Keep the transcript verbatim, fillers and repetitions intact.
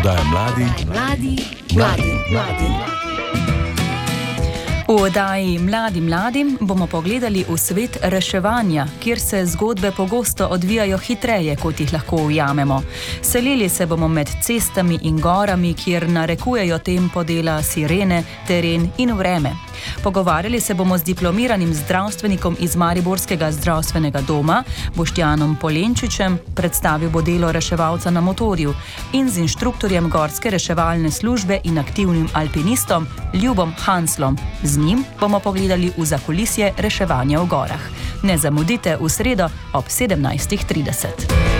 Oddaja mladi, mladi, mladi, mladi. V oddaji Mladi mladim bomo pogledali v svet reševanja, kjer se zgodbe pogosto odvijajo hitreje, kot jih lahko ujamemo. Selili se bomo med cestami in gorami, kjer narekujejo tempo dela sirene, teren in vreme. Pogovarjali se bomo z diplomiranim zdravstvenikom iz Mariborskega zdravstvenega doma, Boštjanom Polenčičem, predstavil bo delo reševalca na motorju, in z inštruktorjem gorske reševalne službe in aktivnim alpinistom Ljubom Hanslom. Z njim bomo pogledali v zakulisje reševanja v gorah. Ne zamudite v sredo ob sedemnajst trideset.